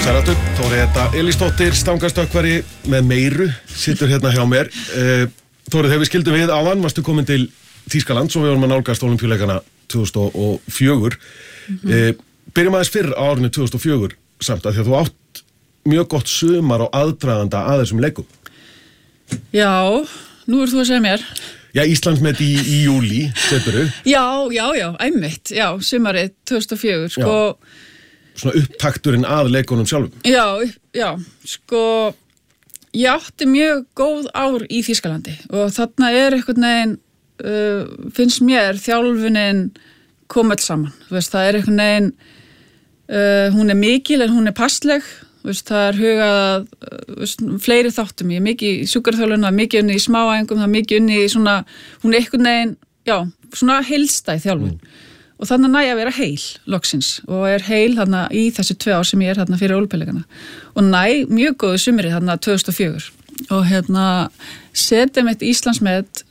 Sæl aftur, Þóri Elísdóttir, stangastökkvari með meiru, situr hérna hjá mér. Þóri, þegar við skildum við áðan, varstu komin til Þýskaland, svo við vorum að nálgast Ólympíuleikana 2004. Byrjum aðeins fyrr á árinu 2004 samt, að því að þú átt mjög gott sumar og aðdraganda að þessum leikum. Já, nú þú að segja mér. Já, Íslandsmet í júlí, seturðu. Já, einmitt, sumarið 2004, sko. Svona upptakturinn að leikunum sjálfum. Já, sko, ég átti mjög góð ár í Þýskalandi og þarna einhvern veginn, finnst mér þjálfunin kom öll saman. Veist, það einhvern veginn, hún mikil en hún passleg. Veist, það hugað fleiri þáttum. Ég mikið í sjúkraþjálfun, mikið unni í smáæfingum, það mikið unni í svona, hún einhvern veginn, svona heilstæð þjálfun. Og þannig næ að vera heil, loksins, og heil þarna í þessi 2 ár sem ég þarna fyrir Ólympíuleikana. Og næ mjög góðu sumrið þarna 2004. Og setjum eitt Íslandsmet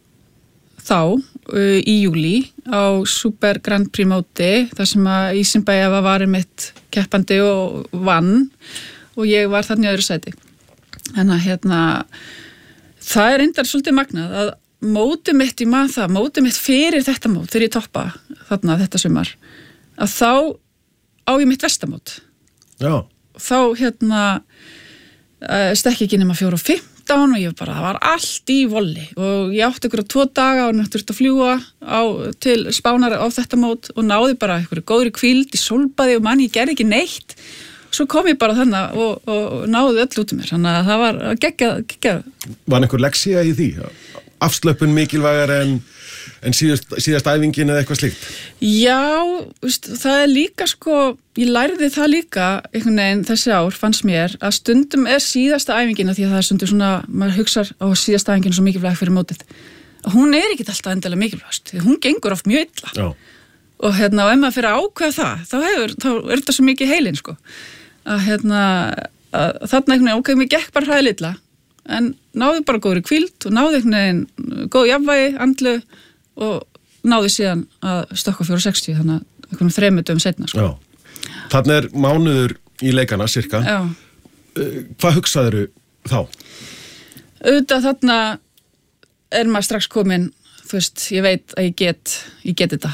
þá í júlí á Super Grand Prix móti, þar sem að Ísinbæja var mitt keppandi og vann, og ég var þarna í öðru sæti. Þannig að það reyndar svolítið magnað að mótið mitt, ég man það, mótið mitt fyrir þetta mót, þegar ég toppa þarna þetta sumar, að þá á ég mitt vestamót. Já. Þá stekki ekki nema 4 og 15 og það var allt í volli og ég átti ykkur 2 daga og þurfti að fljúga til Spánar á þetta mót og náði bara ykkur góðri hvíld í sólbaði og mann, ég gerði ekki neitt. Svo kom ég bara þannig og náði öll út um mér, þannig að það var geggjað. Var einhver leksía í því? Afslöpun mikilvægar en síðast æfingin eða eitthvað slíkt? Já, það líka sko, ég lærði það líka einhvern veginn þessi ár, fannst mér, að stundum síðasta æfingina, því að það stundum svona, maður hugsar á síðasta æfingina svo mikilvæg fyrir mótið. Hún ekki alltaf endilega mikilvægast, því hún gengur oft mjög illa. Já. Og ef maður fyrir að ákveða það, þá þetta svo mikið heilinn, sko. Að þarna einhvern veginn, mér gekk bara hræðilega, en náði bara góðri hvíld og náði einhvern veginn góð jafnvægi, andlu og náði síðan að stökkva 4.60, þannig að einhvern 3 dögum seinna, sko. Já. Þarna mánuður í leikana, cirka. Já. Hvað hugsaðirðu þá? Auðvitað þarna maður strax komin, þú veist, ég veit að ég get þetta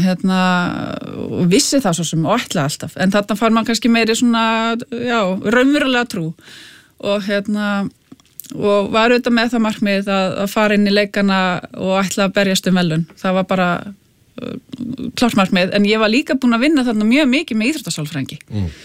og vissi það svo sem og ætlaði alltaf, en þarna fann maður kannski meiri svona, raunverulega trú og var auðvitað með það markmið að fara inn í leikana og ætla að berjast verðlaun. Það var bara klart markmið, en ég var líka búin að vinna þarna mjög mikið með íþróttasálfræðingi.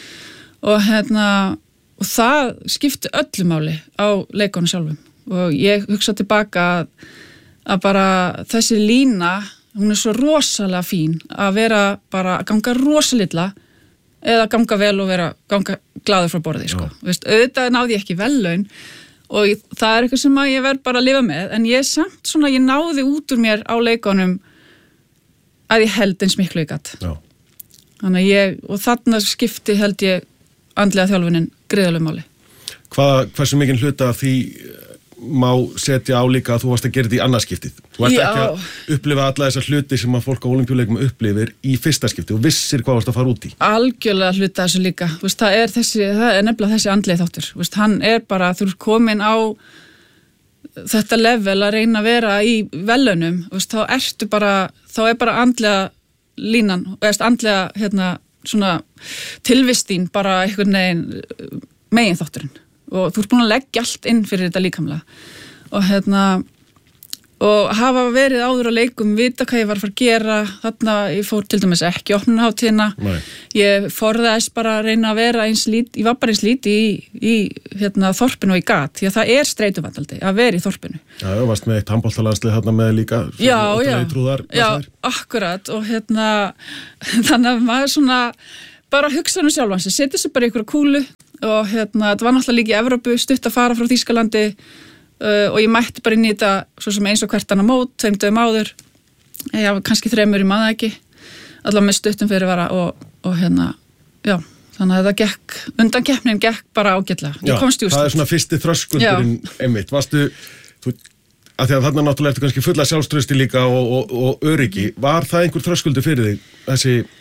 Og það skipti öllu máli á leikunum sjálfum og ég hugsa tilbaka að bara þessi lína, hún svo rosalega fín að vera bara að ganga rosalilla eða ganga vel og ganga glaður frá borði, sko. Veist, auðvitað náði ég ekki verðlaun og það eitthvað sem að ég verð bara að lifa með, en ég samt svona, ég náði út úr mér á leikunum að ég held eins miklu ég gat. Já. Þannig og þarna skipti held ég andlega þjálfunin gríðarlegu máli. Hversu mikinn hluta af því má setja á líka að þú varst að gera þetta í annarskiptið? Þú varst ekki að upplifa alla þessar hluti sem að fólk á Ólympíuleikum upplifir í fyrsta skipti og vissir hvað varst að fara út í? Algjörlega hluta þessu líka. Vist, það nefnilega þessi andlegi þáttur. Vist, hann bara, þú ert komin á þetta level að reyna að vera í verðlaunum, þá bara andlega línan, andlega svona tilvistin bara einhvern veginn megin þátturinn. Og þú ert búin að leggja allt inn fyrir þetta líkamlega og hafa verið áður á leikum, vita hvað ég var að fara að gera. Þarna ég fór til dæmis ekki opnunarhátíðina. Ég forðaðist bara að reyna að vera ég var bara eins lítið í þorpinu og í gat, því að það streituvandaldi að vera í þorpinu. Já, þú varst með eitt handboltalandslið þarna með líka. Já, akkurat og þannig að maður svona bara hugsa sjálfan sig, setja sig bara í einhverja kúlu og þetta var náttúrulega líka í Evrópu, stutt að fara frá Þýskalandi og ég mætti bara inn í þetta svo sem eins og hvert annað mót, 2 dögum áður, kannski 3, ég man það ekki, allavega með stuttum fyrirvara og já, þannig að þetta undankeppnin gekk bara ágætlega. Já, það svona fyrsti þröskuldurinn einmitt. Varstu, af því að þarna náttúrulega eftir kannski fulla sjálfstrausti líka og öryggi, var það einhver þröskuldur fyrir þig,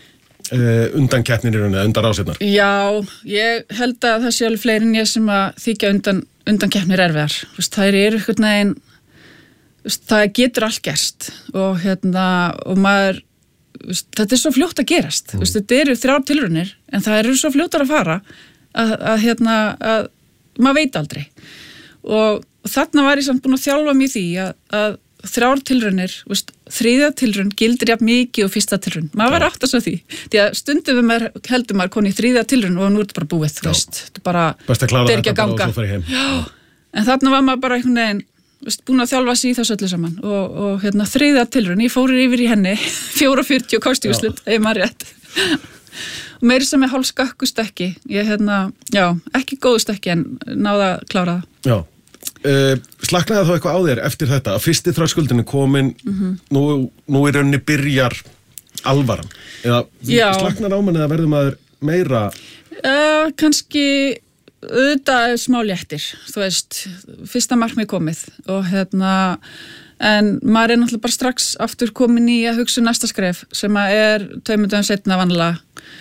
undan keppninir undan rásirnar? Já, ég held að það sé alveg fleiri en ég sem að þykja undan keppnir erfiðar. Það eru einhvern veginn, það getur allt gerst og og maður, þetta er svo fljótt að gerast. Þetta eru 3 tilraunir en það eru svo fljótar að fara að maður veit aldrei. Og þarna var ég samt búin að þjálfa mig því að 3 tilraunir, 3. tilraun gildir jafn mikið og 1. tilraun. Maður var átt að svo því. Því að stundum heldur maður koni í 3. tilraun og nú er þetta bara búið, þetta bara, þetta er ekki að ganga. En þarna var maður bara einhvern veginn, búin að þjálfa sig í þessu öllu saman og 3. tilraun, ég fór yfir í henni 4:40 og komst í úrslit, ef maður rétt. Og meiri sem er hálfskakkustekki, ég ekki góðustekki en náða að klára það. Já. Slaknaði þá eitthvað á þér eftir þetta að fyrsti þröskuldin er komin nú í rauninni byrjar alvaran eða slaknar á manni eða verður maður meira kannski auðvitað smá léttir þú veist, fyrsta markmið komið og en maður er náttúrulega bara strax aftur komin í að hugsa næsta skref sem að er 2 dögum seinna vanlega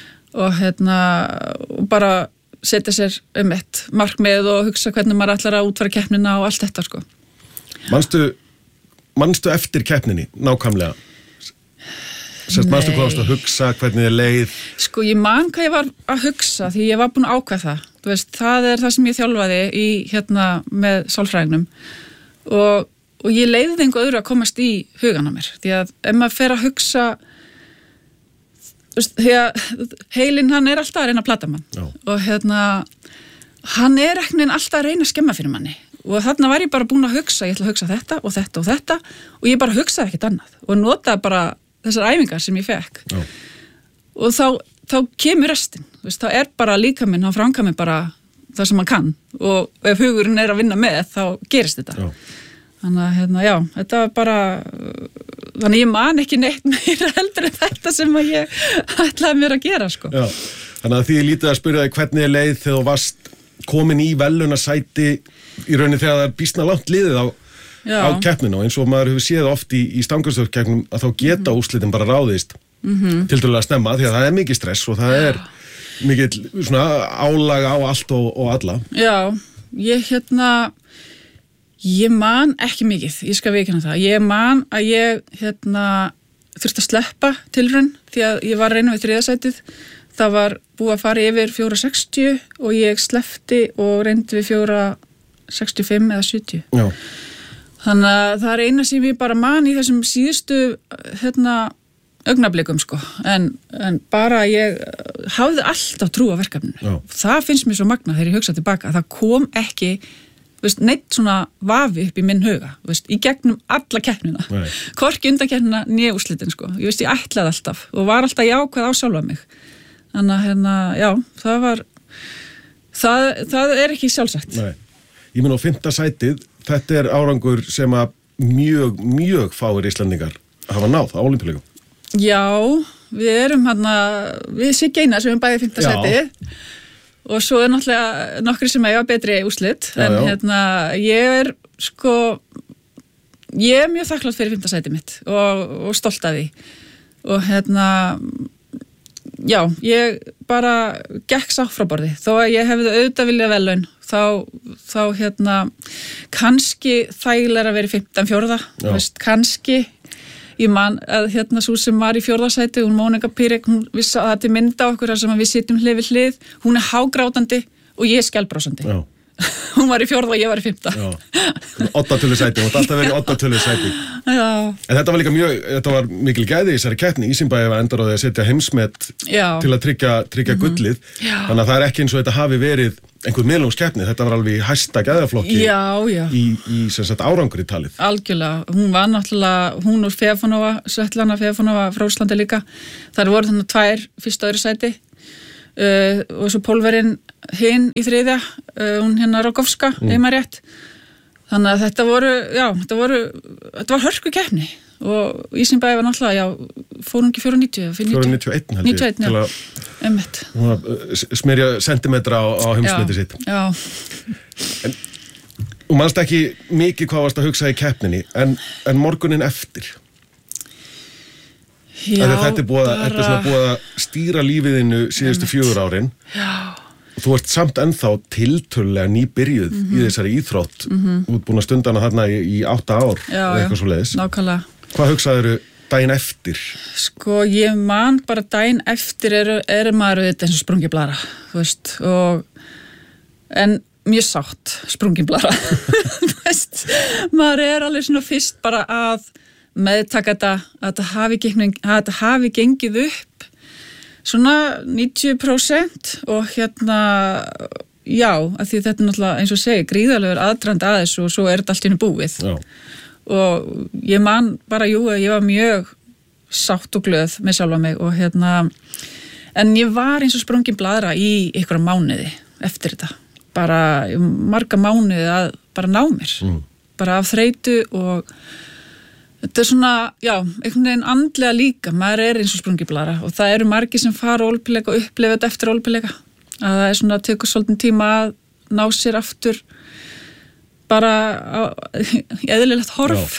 og bara setja sér eitt markmið og hugsa hvernig maður ætlar að útfæra keppnina og allt þetta sko. Manstu eftir keppninni nákvæmlega? Manstu hvað varstu að hugsa, hvernig þið leið? Sko ég man hvað ég var að hugsa því ég var búin að ákveða það. Þú veist, það er það sem ég þjálfaði í með sálfræðingnum og ég leiði einhver öðru að komast í hugan á mér. Því að ef maður fer að hugsa því að heilinn hann er alltaf að reyna að plata mann og hann er ekki alltaf að reyna að skemma fyrir manni og þarna var ég bara búin að hugsa, ég ætla að hugsa þetta og þetta og þetta og ég bara hugsaði ekkert annað og notaði bara þessar æfingar sem ég fekk og þá kemur restin, þá er bara líkaminn, hann framkvæmir bara það sem hann kann og ef hugurinn er að vinna með þá gerist þetta þannig að þetta var bara þannig ég man ekki neitt meira heldur en þetta sem að ég ætlaði mér að gera sko. Já, þannig að því ég lítið að spyrja þig hvernig er leið þegar þú varst komin í verðlaunasæti í rauninni þegar það er býsna langt liðið á keppninu og eins og maður hefur séð oft í stangarstöðkeppnum að þá geta úrslitin bara ráðist tiltölulega snemma því að það er mikið stress og það er mikið svona álag á allt og alla. Já, ég man ekki mikið, ég skal viðurkenna það. Ég man að ég þurfti að sleppa tilraun því að ég var að reyna við 3. sætið. Það var búið að fara yfir 4:60 og ég sleppti og reyndi við 4:65 eða 70. Já. Þannig að það er eina sem ég bara man í þessum síðustu augnablikum sko. En bara ég hafði alltaf trú á verkefninu. Já. Það finnst mér svo magnað þegar ég hugsa tilbaka. Það kom ekki neitt svona vafi upp í minn huga í gegnum alla keppnina hvorki undan keppnina né úrslitin sko. Ég ætlaði alltaf og var alltaf jákvæð á sjálfa mig þannig að það er ekki sjálfsagt. Nei. Ég meina á 5. sætið þetta er árangur sem að mjög fáir Íslendingar hafa náð á Ólympíuleikum. Já, við erum við Siggi Einar sem erum bæði 5. sætið og svo er náttúrulega nokkri sem eiga betri úrslit en ég er mjög þakklátt fyrir 5. sæti mitt og stolt af því og ég bara gekk sátt frá borði þó að ég hefði auðvitað viljað verðlaun þá kannski þægilega að vera í 15. kannski ég man að svo sem var í 4. sæti, hún Mónika Pírek, hún vissi að þetta er mynda okkur sem við sitjum hlið við hlið, hún er hágrátandi og ég er skælbrosandi. Já. Hún var í 4. og ég var í 5. Já, 8 tölu sæti, hún var alltaf verið í 8 tölu sæti. Já. En þetta var líka þetta var mikil gæði í þessari keppni, Ísinn-Bæi var endar á því að setja heimsmet til að tryggja gullið, þannig að það er ekki eins og þetta hafi verið einhvern miðlungskeppni, þetta var alveg í hæsta gæðaflokki í sem sagt árangur í talið. Algjörlega, hún var náttúrulega, hún úr Fefanova, Svetlana Fefanova frá Íslandi líka, þar voru þannig 2 fyrst og öðru sæti og svo pólverinn hinn í 3, hún Rogovska, maður rétt. Þannig að þetta var hörku keppni og Ísinn-Bæi var náttúrulega, fór hún ekki 490? 491 held ég. Til að smyrja sentimetra á heimsmeti sitt. Já. Og manst ekki mikið hvað varst að hugsa í keppninni, en morgunin eftir? Þetta er svona búið að stýra lífiðinu síðustu 4 árin. Já. Þú ert samt ennþá tiltölulega nýbyrjuð í þessari íþrótt. Þú ert búin að stunda hana þarna í 8 ár eða eitthvað svoleiðis. Nákvæmlega. Hvað hugsaðirðu daginn eftir? Sko, ég man bara daginn eftir er maður þetta eins og sprungin blara, þú veist, en mjög sátt sprungin blara. Þú veist, maður alveg svona fyrst bara að meðtaka þetta, að þetta hafi gengið upp svona 90% og já, af því þetta er náttúrulega eins og segi gríðarlegur aðdragandi að þessu og svo er þetta allt í einu búið. Já. Og ég man bara, að ég var mjög sátt og glöð með sjálfa mig og en ég var eins og sprungin bladra í einhverja mánuði eftir þetta. Bara marga mánuði að bara ná mér. Bara af þreytu og þetta er svona, já, einhvern veginn andlega líka, maður er eins og sprungin bladra og það eru margir sem fara ólympíuleika og upplifa þetta eftir ólympíuleika. Að það er svona, tekur svolítið tíma að ná sér aftur bara í eðlilegt horf.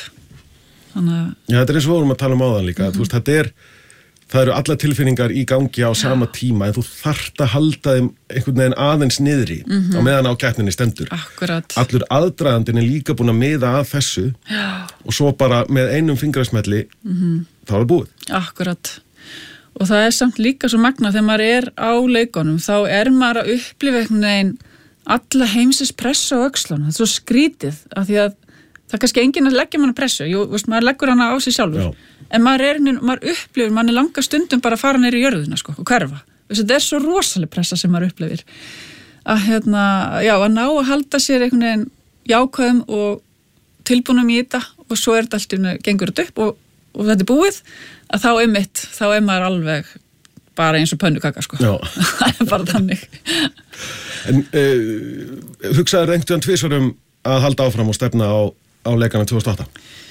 Já, þetta er eins og við vorum að tala um áðan líka. Þú veist, það eru alla tilfinningar í gangi á sama tíma en þú þarft að halda þeim einhvern veginn aðeins niðri á meðan á keppninni stendur. Akkurat. Allur aðdragandinn er líka búin að miða að þessu og svo bara með einum fingrasmelli þá er búið. Akkurat. Og það er samt líka svo magna þegar maður er á leikunum þá er maður að upplifa einhvern veginn alla heimsins pressu á öxlunum. Það er svo skrítið af því að það er kannski enginn að leggja manna pressu. Jú, veist, maður leggur hana á sig sjálfur. Já. En maður upplifir, mann er langa stundum bara að fara neyri í jörðina, sko, og hverfa. Þetta er svo rosaleg pressa sem maður upplifir. Að að ná að halda sér einhvern veginn jákvæðum og tilbúnum í þetta og svo er þetta allt gengur þetta upp og þetta er búið, að þá er maður alveg bara eins og pönnukaka, sko. Já. Það er bara þannig. En hugsaður einhvern tvisvar að halda áfram og stefna á leikana 2008?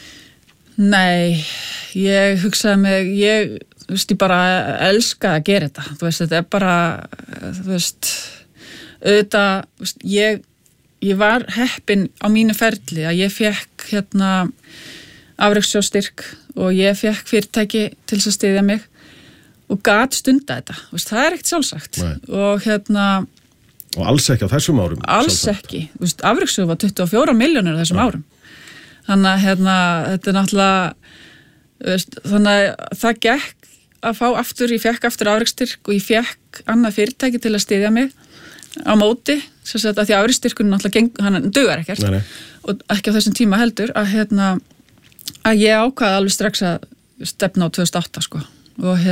Nei, ég hugsaði mig, ég bara elska að gera þetta, þú veist, þetta er bara, þú veist, auðvitað, ég var heppin á mínu ferli að ég fekk afrekssjóðstyrk og ég fekk fyrirtæki til þess að styðja mig og gat stunda þetta, þú veist, það er ekkert sjálfsagt. Nei. Og alls ekki á þessum árum? Alls ekki, þú veist, afrekssjóð var 24 milljónir á þessum árum. Þannig að þetta er náttúrulega, veist, þannig að það gekk að fá aftur, ég fekk aftur afrekstyrk og ég fekk annað fyrirtæki til að styðja mig á móti, sem sagt að því afrekstyrkunum náttúrulega hann dugar ekkert. Nei. Og ekki á þessum tíma heldur að ég ákvaði alveg strax að stefna á 2008, sko. Og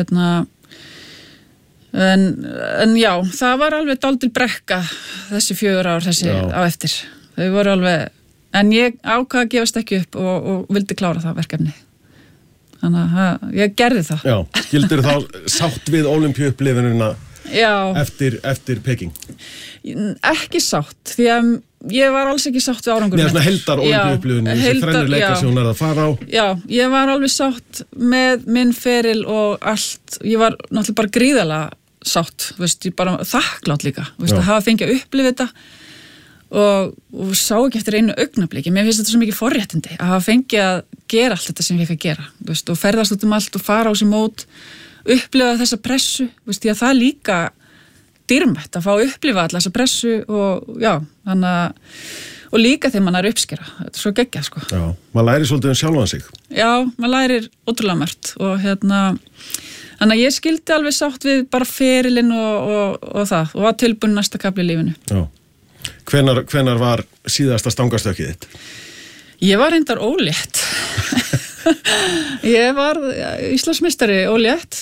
en já, það var alveg dálítil brekka þessi 4 ár á eftir. Þau voru alveg. En ég ákvað að gefast ekki upp og vildi klára það verkefni. Þannig að ég gerði það. Já, skildir þá sátt við ólympíuupplifunina eftir Peking? Ekki sátt, því að ég var alls ekki sátt við árangurinn. Nei, svona heldar ólympíuupplifunina, þessi þrennir leikar sem hún að fara á. Já, ég var alveg sátt með minn feril og allt. Ég var náttúrulega bara gríðarlega sátt, veist, ég bara þakklátt líka, veist, að hafa fengið að upplifa þetta. Og sá ekki eftir einu augnabliki. Mér finnst þetta svo mikið forréttindi að hafa fengið að gera allt þetta sem ég fekk að gera, veist, og ferðast út allt og fara á sig mót, upplifa þessa pressu, veist, því að það er líka dýrmætt að fá að upplifa alla þessa pressu og já, og líka þegar mann er uppskera, þetta er svo geggjað, sko. Já, maður lærir svolítið sjálfan sig. Já, maður lærir ótrúlega margt og þannig að ég skildi alveg sátt við bara ferilinn og það og var tilbúin næsta kafli í lífinu. Já. Hvenær var síðasta stangastökkið þitt? Ég var reyndar ólétt. Ég var Íslandsmeistari ólétt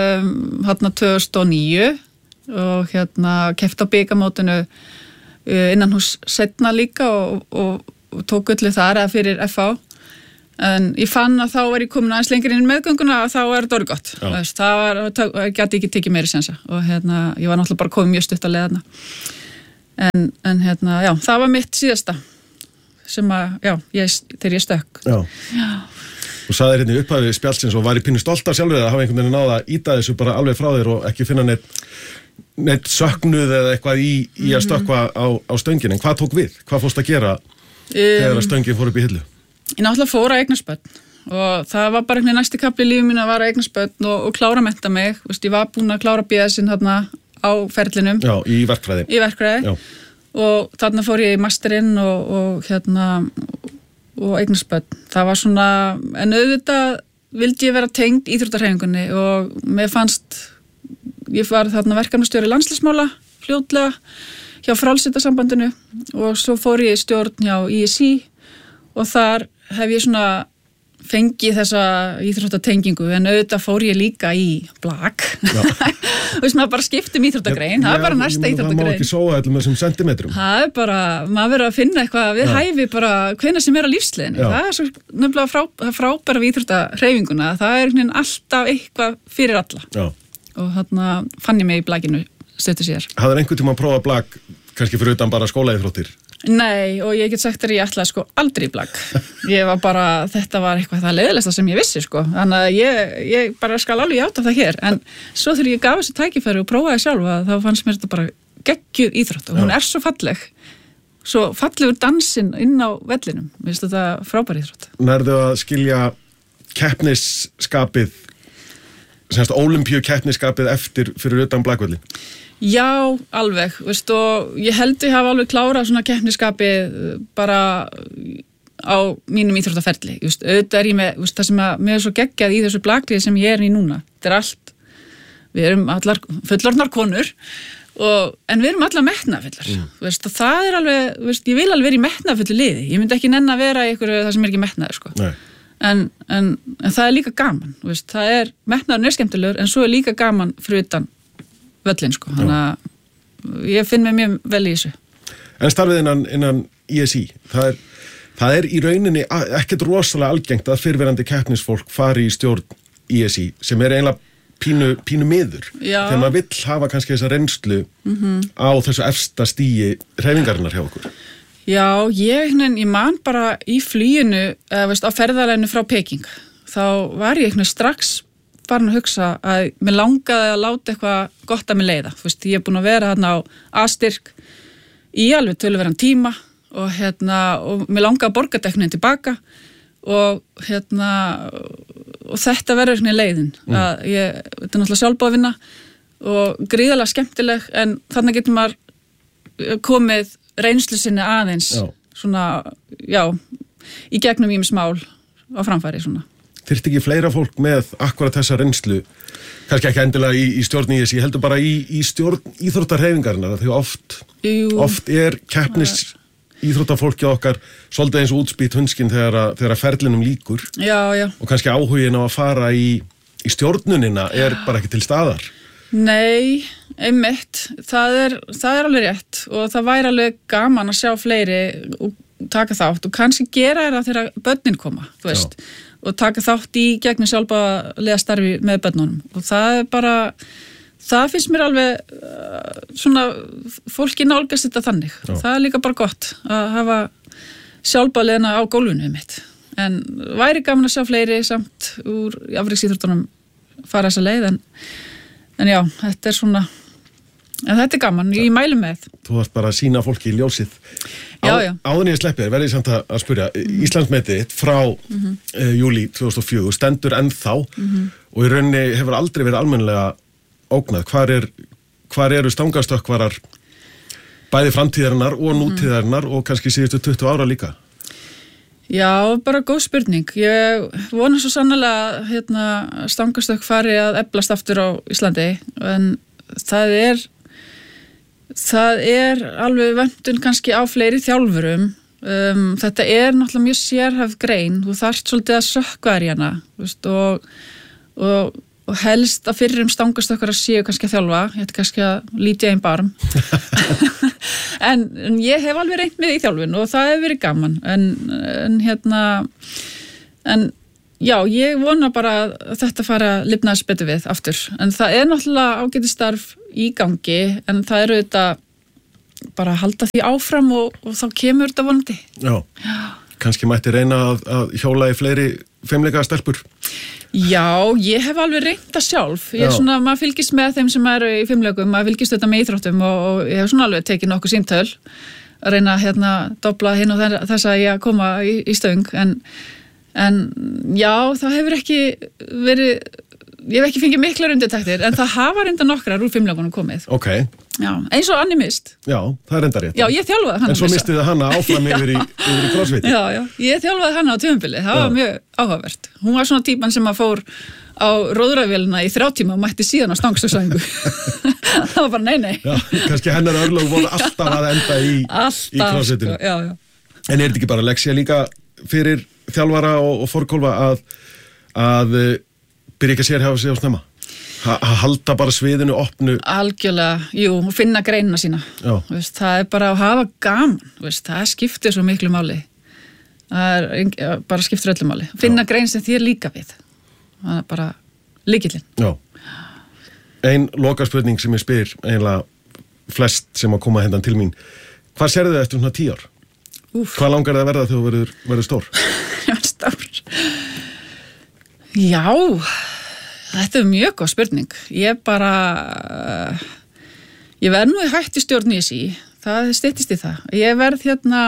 2009 og keppti á bikarmótinu innanhús seinna líka og tók gulli þar eða fyrir FH. En ég fann að þá var ég komin aðeins lengri inn í meðgönguna og þá er þetta orðið gott. Það gæti ekki tekið meiri sensa og ég var náttúrulega bara komið mjög stutt að leiða þarna. En já, það var mitt síðasta sem að, þegar ég stökk. Já. Og sagði hérna í upphafi spjallsins og var í pínu stolt af sjálfur að hafa einhvern veginn náða að íta þessu bara alveg frá þér og ekki finna neitt söknuð eða eitthvað í að stökkva á stöngin. En hvað tók við? Hvað fórst að gera þegar að stöngin fór upp í hillu? Ég náttúrulega fór að eignast börn og það var bara einhvern næsti kapli í lífi mínu að vara eignast börn og klára mennta mig, ég var búin að klára BS-in þarna á ferlinum. Já, í verkfræði. Í verkfræði. Já. Og þarna fór ég í masterinn og eignast börn. Það var svona, en auðvitað vildi ég vera tengd íþróttahreyfingunni og mér fannst, ég var þarna verkefnastjóri landsliðsmála fljótlega hjá Frjálsindasambandinu og svo fór ég í stjórn hjá ISI og þar hef ég svona fengið þessa íþróttatengingu en auðvitað fór ég líka í blak maður bara skiptum íþróttagrein það er bara næsta íþróttagrein það má ekki sóa allir með þessum sentimetrum það er bara, maður verður að finna eitthvað við hæfi bara hvenær sem er á lífsleiðinni það er svo nefnilega frábæra við íþróttahreyfinguna, það er alltaf eitthvað fyrir alla og þarna fann ég mig í blakinu stöttu sér. Hafðir einhvern tíma að prófa blak kannski fyrir utan bara skólaíþróttir? Nei, og ég get sagt að ég ætlaði aldrei í blak. Ég var bara, þetta var eitthvað það leiðilegsta sem ég vissi Þannig að ég bara skal alveg játa það hér. En svo þegar ég gaf þessi tækifæri og prófaði sjálfa, þá fannst mér þetta bara geggjuð íþrótt og hún er svo falleg. Svo fallegur dansinn inn á vellinum. Mér finnst þetta frábær íþrótt. Nærðu að skilja keppnisskapið, semst ólympíu keppnisskapið eftir fyrir utan blakvöllin? Já, alveg, og ég held ég hafa alveg klárað svona keppnisskapið bara á mínum íþróttaferli, auðvitað er ég með, það sem að mér er svo geggjað í þessu blakliði sem ég er í núna, þetta er allt, við erum allar fullorðnar konur, en við erum allar metnaðfullar, og það er alveg, ég vil alveg vera í metnaðfullu liði, ég myndi ekki nenn að vera í einhverju það sem er ekki metnaður, en það er líka gaman, það er metnaðurinn er skemmtilegur, en svo er líka gaman fyrir utan völlin, þannig að ég finn mig mjög vel í þessu. En starfið innan ISI, það er í rauninni ekkert rosalega algengt að fyrrverandi keppnisfólk fari í stjórn ISI, sem er eiginlega pínu miður, þegar maður vill hafa kannski þessa reynslu á þessu efsta stigi hreyfingarinnar hjá okkur. Já, ég man bara í fluginu, á ferðalaginu frá Peking, þá var ég strax farin að hugsa að mér langaði að láta eitthvað gott að mér leiða. Ég er búin að vera þarna á A-styrk í alveg töluverðan tíma og mér langaði að borga deknin tilbaka og þetta verður leiðin. Þetta er náttúrulega sjálfbóðvinna og gríðarlega skemmtileg en þannig getur maður komið reynslu sinni aðeins í gegnum ýmis mál á framfæri Þyrfti ekki fleira fólk með akkurat þessa reynslu, kannski ekki endilega í stjórn ISI, heldur bara í stjórn íþróttahreyfingarinnar, því oft er keppnis íþróttafólkið okkar svolítið eins og útspýtt hundskinn þegar ferlinum líkur og kannski áhugin á að fara í stjórnunina er bara ekki til staðar. Nei, einmitt, það er alveg rétt og það væri alveg gaman að sjá fleiri og taka þátt og kannski gera það þegar börnin koma, og taka þátt í gegnum sjálfboðaliða starfi með börnunum og það er bara, það finnst mér alveg fólki nálgast þetta þannig. Það er líka bara gott að hafa sjálfboðaliðana á gólfinu mitt, en væri gaman að sjá fleiri samt úr afreksíþróttunum fara þessa leið, en já, þetta er en þetta er gaman, ég mælu með. Þú varst bara að sýna fólki í ljósið. Áður ég sleppi þér, verði ég samt að spyrja, Íslandsmetið þitt frá júlí 2004 stendur ennþá og í rauninni hefur aldrei verið almennilega ógnað. Hvar eru stangastökkvarar bæði framtíðarinnar og nútíðarinnar og kannski síðustu 20 ára líka? Já, bara góð spurning. Ég vona svo sannlega að stangastökk fari að eflast aftur á Íslandi, en það er alveg vöntun kannski á fleiri þjálfurum. Þetta er náttúrulega mjög sérhæfð grein. Þú þarft svolítið að sökkva þér í hana og helst að fyrrum stangastökkar að séu kannski að þjálfa. Ég ætti kannski að lítja einn barm. en ég hef alveg reynt með í þjálfun og það hefur verið gaman. En já, ég vona bara að þetta fara að lifnaðis betur við aftur. En það er náttúrulega ágætistarf í gangi, en það eru þetta bara að halda því áfram og þá kemur þetta vonandi. Já, kannski mætti reyna að hjóla í fleiri fimleikastelpur. Já, ég hef alveg reynt það sjálf. Maður fylgist með þeim sem eru í fimleikum, maður fylgist þetta með íþróttum og ég hef alveg tekið nokkuð símtöl að reyna dobla hinn og þess að ég koma í stöng, En já, það hefur ekki verið, ég hef ekki fengið miklar undirtektir, en það hafa reynda nokkrar úr fimmleikunum komið. Ok. Já, eins og Anni Mist. Já, það enda rétt. Já, ég þjálfaði hana. En svo mistið hana áfram yfir í crossfiti. Já, ég þjálfaði hana á tímabili, það var mjög áhugavert. Hún var svona típan sem að fór á róðravélina í 3 tíma og mætti síðan á stangstöksæfingu. Það var bara nei. Já, kannski hennar örlög voru alltaf að enda í crossfitinu. Alltaf, já. En er þetta ekki bara leksía líka fyrir þjálfara og forkólfa að byrja ekki að sérhæfa sig á snemma? Að halda bara sviðinu opnu? Algjörlega, jú, og finna greinina sína. Veist, það er bara að hafa gaman, veist, það skiptir svo miklu máli. Það er bara skiptir öllu máli. Finna grein sem þér líka við. Það er bara lykillinn. Já. Ein lokaspurning sem ég spyr eiginlega flest sem að koma hendan til mín. Hvað sérðu þið eftir svona 10 ár? Hvað langar það að verða þegar þú verður stór? Já, stór. Já, þetta er mjög góð spurning. Ég verð nú í hættistjórn í þessi. Það styttist í það. Ég verð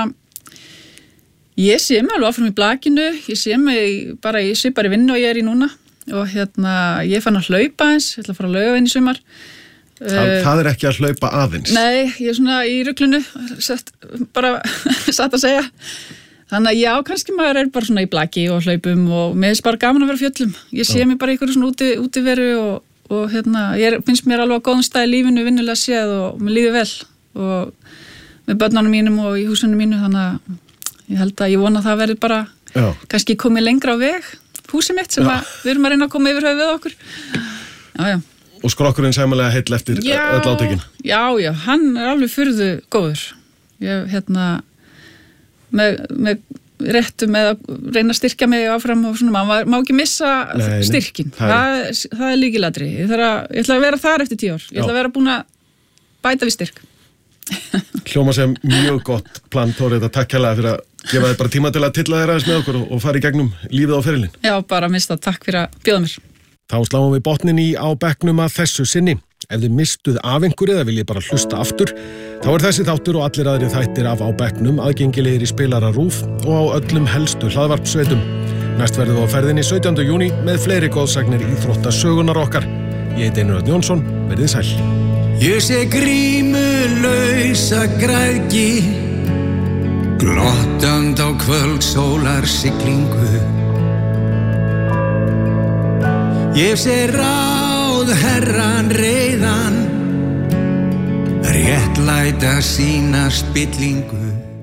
ég sé mig alveg áfram í blakinu, ég sé mig bara í svipari vinnu og ég er í núna og ég fann að hlaupa eins, ég ætla að fara að Laugaveginn í sumar. Það er ekki að hlaupa aðeins? Nei, ég er svona í ruglunu, satt að segja. Þannig að já, kannski maður er bara svona í blaki og hlaupum og mér finnst bara gaman að vera á fjöllum. Ég sé mig bara í einhverju svona útiveru og ég finnst mér alveg á góðum stað í lífinu, vinnulega séð og mér líður vel og með börnunum mínum og í húsunum mínu, þannig að ég held að ég vona að það verði bara kannski komið lengra á veg, húsið mitt sem við erum að reyna að koma yfir höfuð okkur. Já. Og skrokkurinn sæmulega heill eftir öll átökin. Já, hann er alveg furðu góður. Ég með réttu með að reyna að styrkja mig áfram og svona, maður má ekki missa styrkin. Það er lykilatriði. Ég ætla að vera þar eftir 10 ár. Ég ætla að vera búin að bæta við styrk. Hljóma sem mjög gott plan, Þórið, takk kærlega fyrir að gefa þið bara tíma til að tilla þér aðeins með okkur og fara í gegnum lífið á ferilinn. Já, bara mista, takk fyrir að bjóða mér. Þá sláum við botnin í á bekknum að þessu sinni. Ef þið mistuð af einhverju eða viljið bara hlusta aftur, þá er þessi þáttur og allir aðrir þættir af á bekknum aðgengilegir í spilara RÚV og á öllum helstu hlaðvarpsveitum. Næst verðum við á ferðinni 17. júní með fleiri góðsagnir íþróttasögunar okkar. Ég heiti Einar Örn Jónsson, verið sæl. Ég sé grímulausa græðgi glottand á kvöldsólar siglingu. Ég sé ráðherran reiðan réttlæta sína spillingu.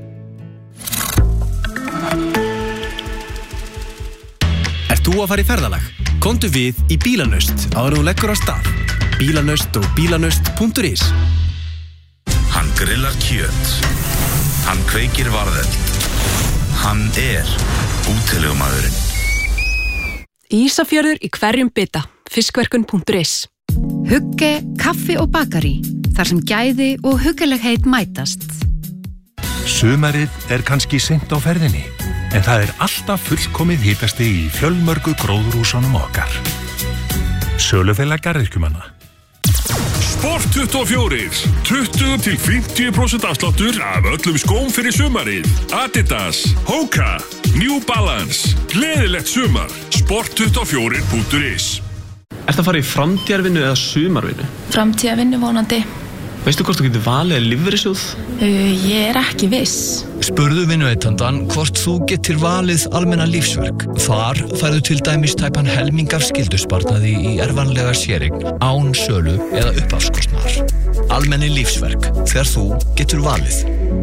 Ert þú að fara í ferðalag? Komdu við í Bílanaust áður en þú leggur á stað. Bílanaust og bílanaust.is. Hann grillar kjöt. Hann kveikir varðeld. Hann er útilegumaðurinn. Ísafjörður í hverjum bita. Fiskverkun.is. Hugge, kaffi og bakari. Þar sem gæði og huggulegheit mætast. Sumarið er kannski seint á ferðinni, en það er alltaf fullkomið hitastig í fjölmörgu gróðurhúsunum okkar. Sölufélag garðyrkjumanna. Sport 24, 20-50% afsláttur af öllum skóm fyrir sumarið. Adidas, Hoka, New Balance, gleðilegt sumar, sport24.is. Ertu að fara í framtíðarvinnu eða sumarvinnu? Framtíðarvinnu vonandi. Veistu hvort þú getur valið lífeyrissjóð? Ég er ekki viss. Spurðu vinnuveitandann hvort þú getur valið almenna lífsverk. Þar færðu til dæmis tæpan helming af skyldusparnaði í erfanlega séreign, án sölu eða uppafskostnaðar. Almenni lífsverk, þegar þú getur valið.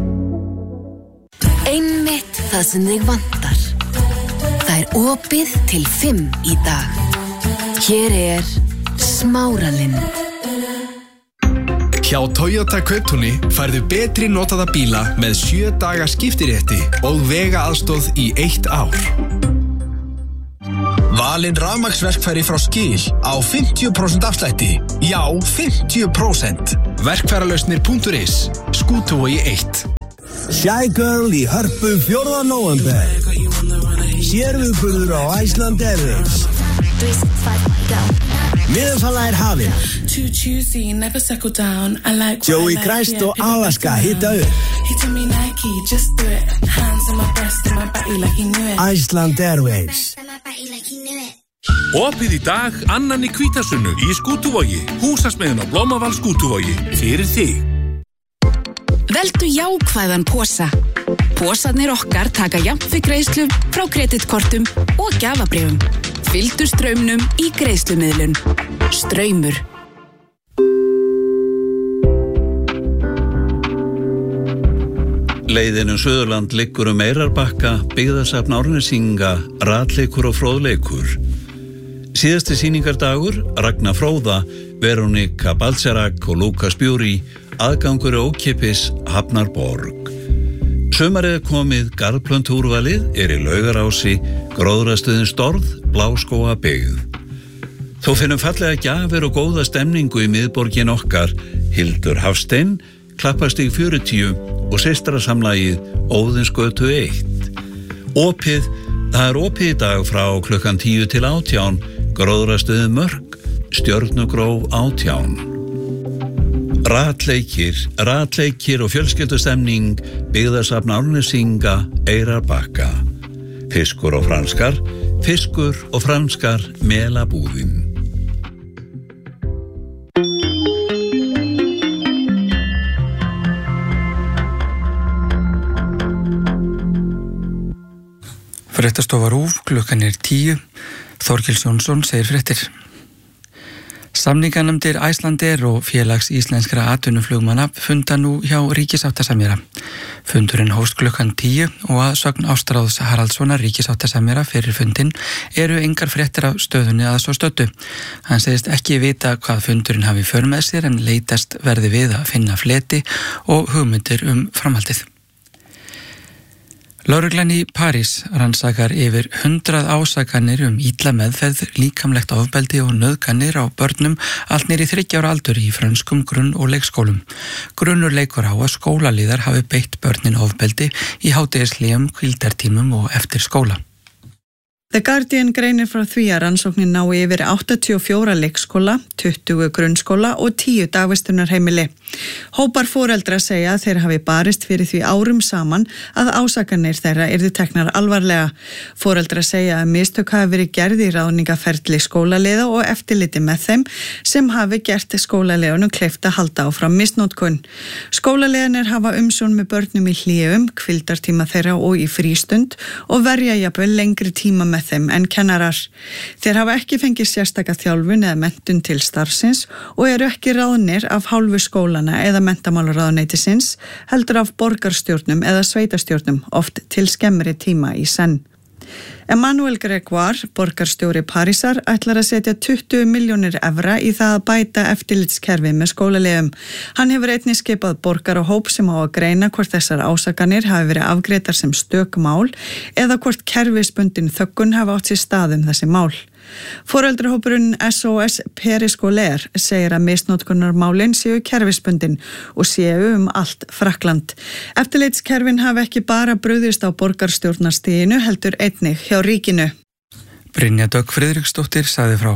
Einmitt það sem þig vantar. Það er opið til 5 í dag. Hér er Smáralind. Hjá Toyota Kauptúni færðu betri notaða bíla með 7 daga skiptirétti og vegaaðstoð í 1 ár. Valinn rafmagnsverkfæri frá Skil á 50% afslætti. Já, 50%. Verkfæralausnir.is. Skútuvogi 1. Shy Girl í Hörpu 4. nóvember. Sérviðburður á Iceland Airways. Miðasala er hafin. Joey Christ og Alaska hitta upp. He told me Nike, just do it. Hands on my breast and my body like he knew it. Iceland Airways. Opið í dag, annan í Hvítasunnu í Skútuvogi. Húsasmiðjun á Blómaval Skútuvogi. Fyrir þig. Veldu jákvæðan posa. Posarnir okkar taka jafnt við greiðslu frá kreditkortum og gjafabréfum. Fylgdu straumnum í greiðslumiðlun. Straumur. Leiðin Suðurland liggur Eyrarbakka, byggðasafn Árnesinga, ratleikur og fróðleikur. Síðasti sýningardagur, Ragnar Fróða, Veronika Balcerak og Lukas Bjúri, aðgangur ókeypis Hafnarborg. Sumarið komið, garðplöntúrvalið í Laugarási, gróðrastöðin Storð, Bláskóga byggð. Þó finnum fallega gjafir og góða stemningu í miðborgin okkar, Hildur Hafstein, Klappastíg 40 og systrasamlagið Óðinsgötu 1. Það opið í dag frá klukkan 10 til 18, gróðrastöðin Mörk, Stjörnugróf 18. Ratleikir og fjölskyldustemning, byggðasafn Árnesinga, Eyrarbakka. Fiskur og franskar, melabúðin. Fréttastofa RÚV, klukkan 10. Þorkels Jónsson segir fréttir. Samninganefndir Icelandair og félags íslenskra atvinnuflugmanna funda nú hjá ríkisáttasemjara. Fundurinn hófst klukkan 10 og að sögn Ástráðs Haraldssonar ríkisáttasemjara fyrir fundinn eru engar fréttir af stöðunni að svo stöddu. Hann segist ekki vita hvað fundurinn hafi för með sér en leitast verði við að finna fleti og hugmyndir framhaldið. Lögreglan í París rannsakar yfir 100 ásakanir illa meðferð, líkamlegt ofbeldi og nauðganir á börnum allt niður í 30 ára aldur í frönskum grunn- og leikskólum. Grunnur leikur á að skólalíðar hafi beitt börnin ofbeldi í hádegishlíum, hvíldartímum og eftir skóla. The Guardian greinir frá því að rannsóknin nái yfir 84 leikskóla, 20 grunnskóla og 10 dagvistunarheimili. Hópar foreldra segja að þeir hafi barist fyrir því árum saman að ásakanir þeirra yrðu teknar alvarlega. Foreldra segja að mistök hafi verið gerð í ráðningaferli skólaliða og eftirliti með þeim sem hafi gert skólaliðunum kleift að halda áfram misnotkun. Skólaliðanir hafa umsjón með börnum í hléum, hvíldartíma þeirra og í frístund og verja jafnvel lengri tíma með þeim en kennarar. Þeir hafa ekki fengið sérstaka þjálfun eða menntun til starfsins og eru ekki ráðnir af hálfu skólana eða menntamálaráðuneytisins, heldur af borgarstjórnum eða sveitastjórnum, oft til skemmri tíma í senn. Emmanuel Gregoire, borgarstjóri Parísar, ætlar að setja 20 milljónir evra í það að bæta eftirlitskerfi með skólaliðum. Hann hefur einnig skipað borgarahóp sem á að greina hvort þessar ásakanir hafi verið afgreiddar sem stök mál eða hvort kerfisbundin þöggun hafi átt sér stað þessi mál. Foreldrahópurinn SOS Périscoler segir að misnotkunarmálin séu kerfisbundin og séu allt Frakkland. Eftirlitskerfin hafi ekki bara brugðist á borgarstjórnarstiginu heldur einnig hjá ríkinu. Brynja Dögg Friðriksdóttir sagði frá.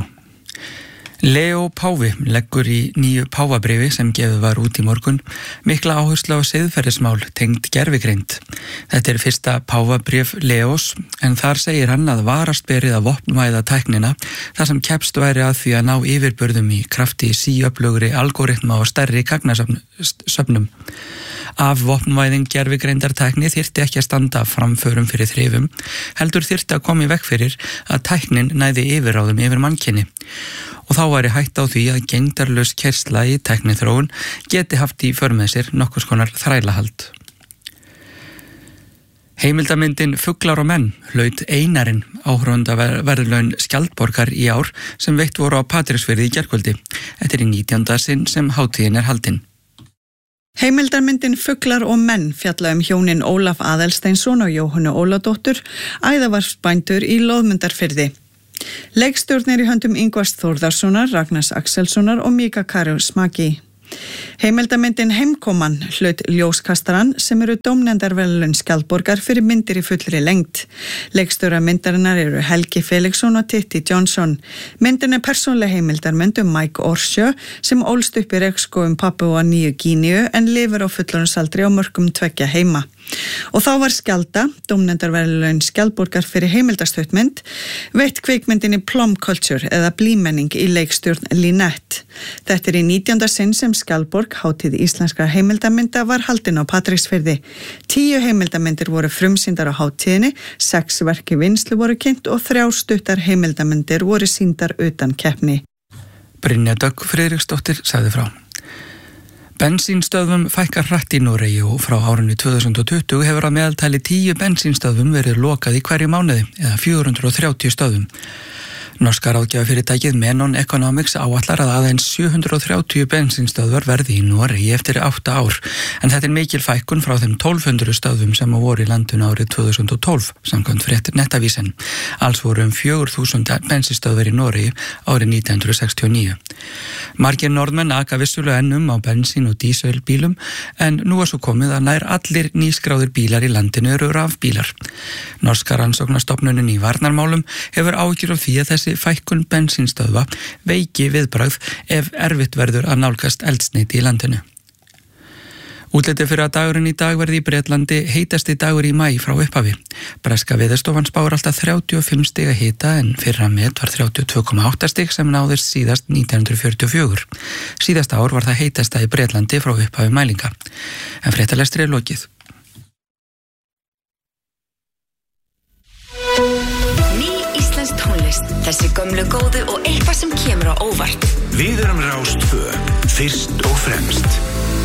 Leo Páfi leggur í nýju páfabréfi sem gefið var út í morgun mikla áherslu á siðferðismál tengd gervigreind. Þetta fyrsta páfabréf Leos en þar segir hann að varast berið að vopnvæða tæknina þar sem keppst væri að því að ná yfirburðum í krafti síöflugri algoritma og stærri gagnasöfnum. Af vopnvæðing gervigreindartækni þyrfti ekki að standa framförum fyrir þrifum, heldur þyrfti að koma í veg fyrir að tæknin næði yfirráðum yfir mannkyni. Og þá væri hætt á því að gegndarlaus kersla í tækniþróun geti haft í för með sér nokkurs konar þrælahald. Heimildamyndin Fuglar og menn hlaut Einarinn áhorfandaverðlaun Skjaldborgar í ár sem veitt voru á Patreksfirði í gærkvöldi. Þetta í 19. sinn sem hátíðin haldin. Heimildarmyndin Fuglar og menn fjalla hjónin Ólaf Aðalsteinsson og Jóhannu Óladóttur, æðavarsbændur í Loðmundarfirði. Leikstjórn í höndum Ingvars Þórðarssonar, Ragnars Axelssonar og Mika Karius Maki. Heimildamyndin Heimkoman hlaut Ljóskastaran sem eru dómnefndarverðlaun Skjaldborgar fyrir myndir í fullri lengd. Leikstjórar myndarinnar eru Helgi Felixson og Titti Johnson. Myndin er persónleg heimildarmynd Mike Orsjö sem ólst upp í regnskógum Papúa Nýju Gíneu en lifir á fullorðinsaldri á mörkum 2 heima. Og þá var Skjalda, dómnefndarverðlaun Skjaldborgar fyrir heimildarstuttmynd, veitt kvikmyndinni Plum Culture eða blímenning í leikstjórn Lynette. Þetta er í 19. sinn sem Skjaldborg, hátíð íslenskra heimildarmynda, var haldin á Patreksfirði. 10 heimildarmyndir voru frumsýndar á hátíðinni, 6 verk í vinnslu voru kynnt og 3 stuttar heimildarmyndir voru sýndar utan keppni. Brynja Dögg Friðriksdóttir sagði frá. Bensínstöðvum fækkar hratt í Noregi og frá árinu 2020 hefur að meðaltali 10 bensínstöðvum verið lokað í hverju mánuði eða 430 stöðvum. Norska ráðgjafafyrirtækið Menon Economics áætlar að aðeins 730 bensínstöðvar verði í Noregi eftir 8 ár, en þetta er mikil fækkun frá þeim 1200 stöðvum sem voru í landinu árið 2012, samkvæmt fréttir Nettavísin. Alls voru 4000 bensínstöðvar í Noregi árið 1969. Margir norðmenn aka vissulega enn á bensín- og díselbílum, en nú er svo komið að nær allir nýskráðir bílar í landinu eru rafbílar. Norska rannsóknarstofnunin í varnarmálum hefur áhyggjur af því að þessi fækkun bensínstöðva veiki viðbragð ef erfitt verður að nálgast eldsneyti í landinu. Útlitið fyrir að dagurinn í dag verði í Bretlandi heitasti dagur í maí frá upphafi. Breska Veðurstofan spáir alltaf 35 stiga hita en fyrra met var 32,8 stig sem náðist síðast 1944. Síðasta ár var það heitasta í Bretlandi frá upphafi mælinga. En fréttalestri er lokið. Þessi gömlu góðu og eitthvað sem kemur á óvart. Við erum Rás 2, fyrst og fremst.